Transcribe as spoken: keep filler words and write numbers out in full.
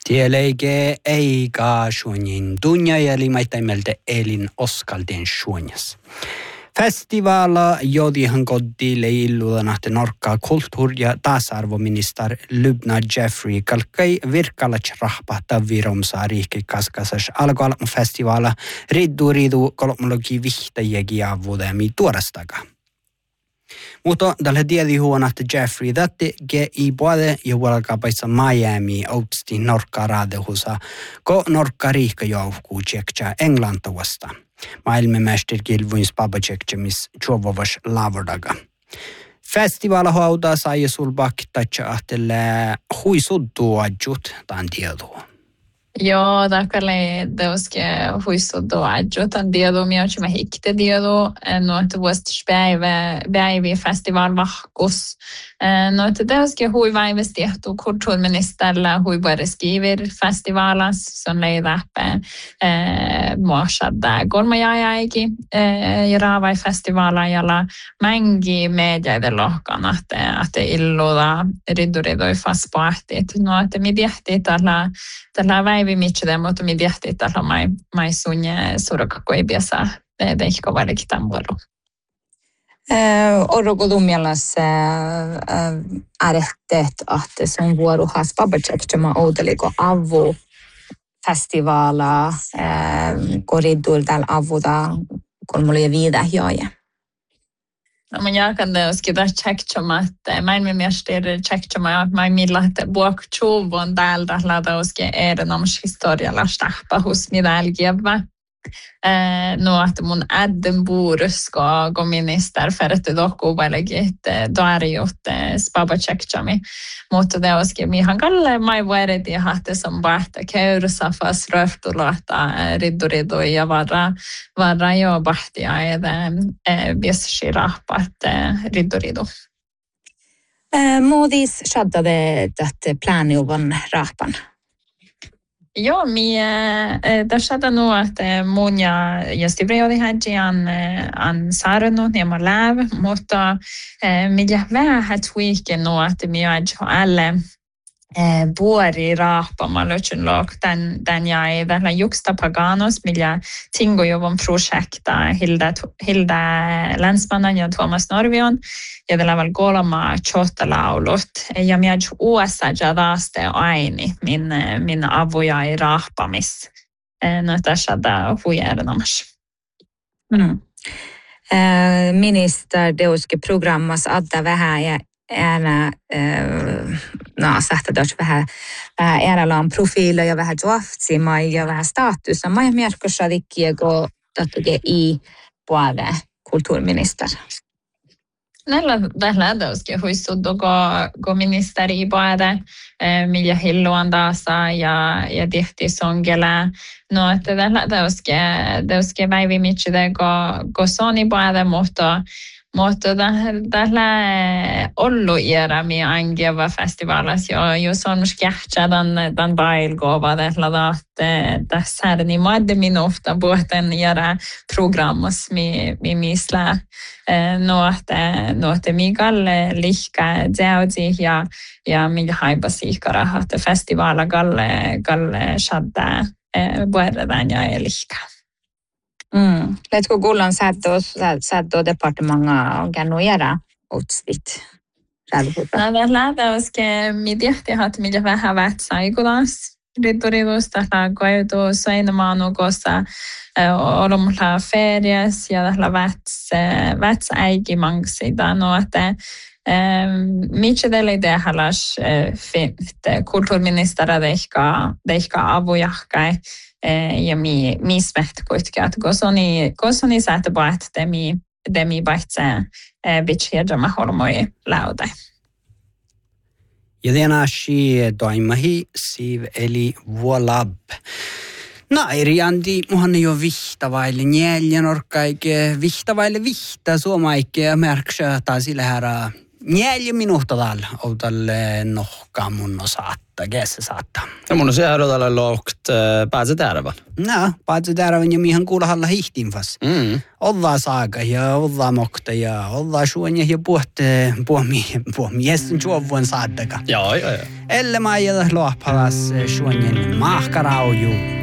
Tieleike eikä suonin tunja ja limaitaimelta elin oskalten suonjas. Festivala jodihan koddi leilludanahte norkka kulttuur- ja tasa-arvominister Lubna Jeffrey kalkai virkalach rahpahta viromsa riikkikaskasas alkoal festivala riddu ridu kolmologi vihtajegi avudemi tuorastaga. Mutta tällä tiedi huonatta Jeffrey datti ge i puade ja vuolkapaissa Miami outsti norkka raadehusa ko norkka riikka jouhkuu tsekkä englantavasta. Maailmanmäster kilvuins babacekcemis tjovovas lavordaga. Festivala hauda sai sulbaktatsa ahtelle huisuddu adjut tan tiedua. Joo, takale deuske huisuddu adjut tan tiedu miautsima hikte tiedu. No, että vuostis päivä, päivi festival vahkus. No, että deuske hui väiväs tehtu kulttuurministerillä hui skriver festivalas. Se on leidappe muosadda kolmajaajaiki ja raavai festivala, jolla mängi mediaiden lohkan, että, että illuda ridduridoi faspaahti. No, että mi tehtiin tällä, tällä väivi mitchide, mutta mi tehtiin tällä mai, mai sunje surukakko ei piässä teikko valitki tämän vuoro. Orrokodun mielessä ääretteet, että sun vuoro has babacekcema oudeliko avu festivala korridor täällä avuta kolmolia viidä joja. No, mä jakan teoskin tässä tsekcema, että mä en mielestäni tsekcema, että mä en millä, että buok tjuvon täältä teoskin erinomaisesti historiallista pahus mitä älkiävä. No, että mun ädden buurusko kun minister för että doku välegi tuariut spabacekcami. Mutta teoskin mihan kalle mai vuoreti hahte som bahta keurusafas röftulahta ridduriddu ja varra varra jo bahtia eden viessi rahpat ridduriddu. Muodis shaddade att planiuvan rahpan. Joo, minä tässä nu että mun ja ja Stibriodi hänji an an saarnut ja mä läv, mutta minä vähän tweaken nu että minä alle buori rahpama lötchen lok den den jag tällä juxta paganos minä tingo jovan projekta Hilda Hilda Länsmannen ja Thomas Norvion ja tällä vel kolma chottalaulut ja minä uassa jadaste aini min min avuja i rahpamis no tässä da hujernamas. Mm. Minister deuski programmas adda vähän ja ääna no sähtädös vähän vähän äärälaan profiila ja vähän joaftsima ja vähän statusa. Mä märkössä dikkiä kun tattuke i puolelle kulttuurminister. Näillä tällä deuski huissuddu kun kun ministeri puolelle millä hilluan taasa ja ja tehti songela. No että tällä deuski deuski päivi mitchide kun kun soni puolelle mutta Mutta tällä ollu iärami angeva festivalas jo jos on skähtsa dan dan bailgova tällä että tässä är ni madde min ofta båten iära programmas mi mi misla no että no että migalle lihka jaudi ja ja mi haibasiikara että festivala galle galle shadda buerdan ja lihka. Mm. Letko kullan sättos sätto departemanga organiera utstit. Nada nada uske mi tehti hat mi vähän vätsaikulas. Ridduridusta la koitu soinamaanu kossa olumla ferias ja la väts väts äiki mangsida no että Mitkä teille tehdälas fint kulttuurministeri tehkä tehkä avujahkai ja mi mismet kuitenkin että kosoni kosoni sähte baat demi demi baitse bitchia ma holmoi lauta. Ja tenashi toimahi siv eli vuolab. Nairiandi muhan jo vihtavaille neljän orkkaike vihtavaille vihta suomaikke ja märksä taas lähera Neljä minuutta täällä on tälle nohkaa mun saattaa, kesä saattaa. Ja mun on se tällä loukt pääsee täällä. No, pääsee täällä ja mihin kuulahalla hihtinfas. Mm. Ollaan saaka ja ollaan mokta ja ollaan suonia ja puhutte puomi, puomi, jäsen juovuan saattaka. Joo, joo, joo. Elle mä jätä lohpalas suonien mahkarauju.